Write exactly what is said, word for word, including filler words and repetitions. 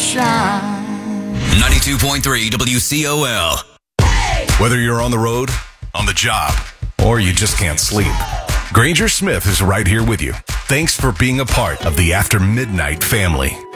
shine. ninety-two point three W C O L. Whether you're on the road, on the job, or you just can't sleep, Granger Smith is right here with you. Thanks for being a part of the After Midnight family.